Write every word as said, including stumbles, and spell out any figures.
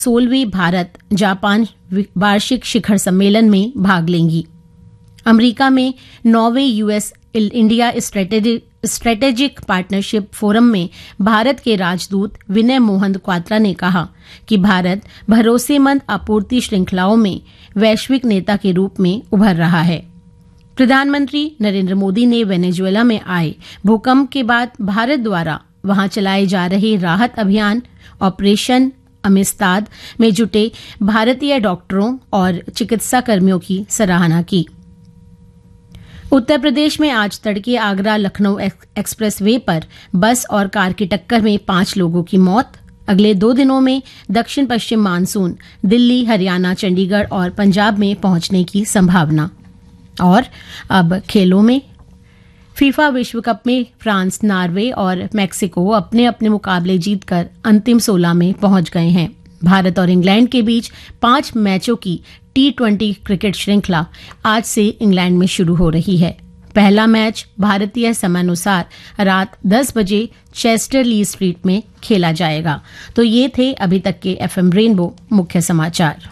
सोलहवीं भारत जापान वार्षिक शिखर सम्मेलन में भाग लेंगी। अमेरिका में नौवें US India strategic partnership forum में भारत के राजदूत विनय मोहन क्वात्रा ने कहा कि भारत भरोसेमंद आपूर्ति श्रृंखलाओं में वैश्विक नेता के रूप में उभर रहा है। प्रधानमंत्री नरेंद्र मोदी ने वेनेजुएला में आए भूकंप के बाद भारत द्वारा वहां चलाए जा रहे राहत अभियान ऑपरेशन अमिस्ताद में जुटे भारतीय डॉक्टरों और चिकित्सा कर्मियों की सराहना की। उत्तर प्रदेश में आज तड़के आगरा लखनऊ एक्सप्रेस वे पर बस और कार की टक्कर में पांच लोगों की मौत। अगले दो दिनों में दक्षिण पश्चिम मानसून दिल्ली, हरियाणा, चंडीगढ़ और पंजाब में पहुंचने की संभावना। और अब खेलों में फीफा विश्व कप में फ्रांस, नॉर्वे और मेक्सिको अपने अपने मुकाबले जीतकर अंतिम सोलह में पहुंच गए हैं। भारत और इंग्लैंड के बीच पांच मैचों की टी ट्वेंटी क्रिकेट श्रृंखला आज से इंग्लैंड में शुरू हो रही है। पहला मैच भारतीय समयानुसार रात दस बजे चेस्टर ली स्ट्रीट में खेला जाएगा। तो ये थे अभी तक के एफएम रेनबो मुख्य समाचार।